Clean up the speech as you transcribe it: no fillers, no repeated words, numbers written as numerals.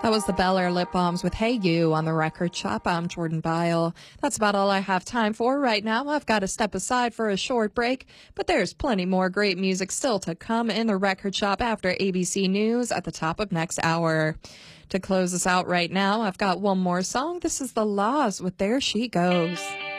That was the Bel Air Lip Balms with Hey You on the Record Shop. I'm Jordan Byle. That's about all I have time for right now. I've got to step aside for a short break, but there's plenty more great music still to come in the Record Shop after ABC News at the top of next hour. To close us out right now, I've got one more song. This is The Laws with There She Goes.